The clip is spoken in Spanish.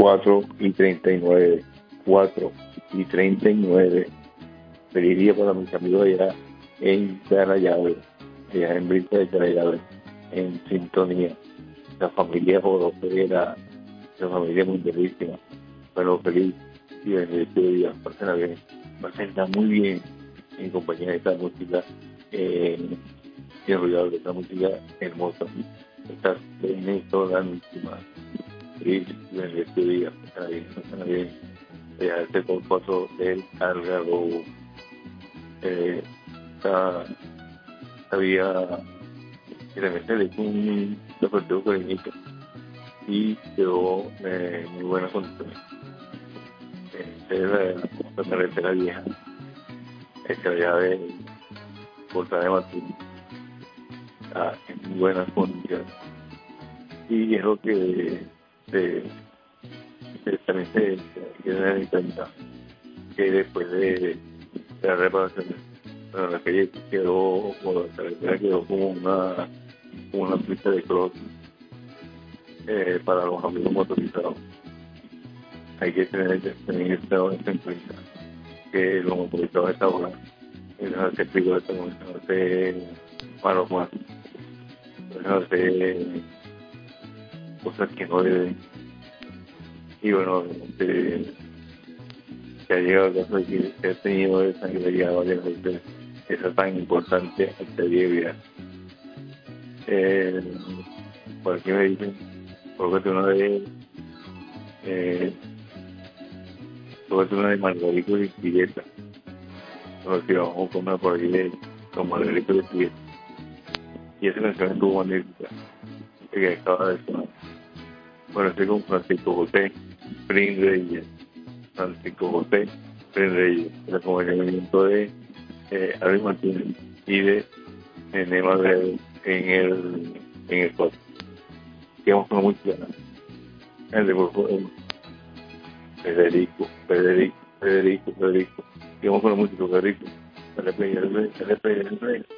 4:39. 4:39. Feliz día para mis amigos allá en Carayave, allá en Brisa de Carayave, en sintonía. La familia Jorofera, la familia muy bellísima. Bueno, feliz y bendecido día. Pásenla bien, pásenla muy bien en compañía de esta música, y rodeado de esta música hermosa. Esta venezolanísima. Feliz y bendecido día. Pásenla bien. Este con foto del Algarrobo. Había realmente un deportivo pequeñito y quedó muy buena condición. Es la carretera vieja, allá de Puerta de Martín, en muy buenas condiciones. Y es lo que también se tiene en cuenta, que después de la reparación, bueno, la calle quedó, o la carretera quedó como una pista de cross para los amigos motorizados. Hay que tener esto en cuenta, que los motorizados de esta hora no hace peligroso, no hace malos más, no hace cosas que no deben. Y bueno, se ha llegado el caso de que se ha tenido esa sangría varias veces, esa tan importante actividad. Por aquí me dicen, porque una de Margarito y Pilleta, porque vamos a comer por ahí con Margarito y Pilleta. Y esa canción estuvo magnífica, que acaba de sonar. Bueno, estoy con Francisco José Prin Reyes, el acompañamiento de Ari Martínez y de Nema Breve en el podcast. Sigamos con la música. El de Federico. Sigamos con la música, Federico. Dale play.